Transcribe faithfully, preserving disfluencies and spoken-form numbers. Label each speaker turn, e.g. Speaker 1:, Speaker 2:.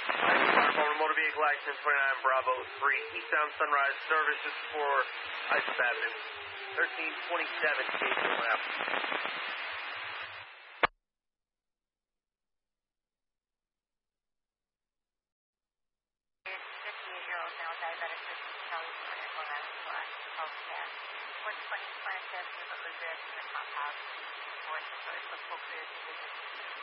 Speaker 1: Phone motor vehicle accident twenty-nine Bravo three. Eastbound Sunrise services for Isis Avenue. thirteen twenty-seven Gainesville Avenue.
Speaker 2: fifty-eight-year-old male diabetic with Kelly Clinic, Long Island Select Healthcare. one twenty Clarence Avenue, Elizabeth, in the compound. Fourth and first, look for clear to visit.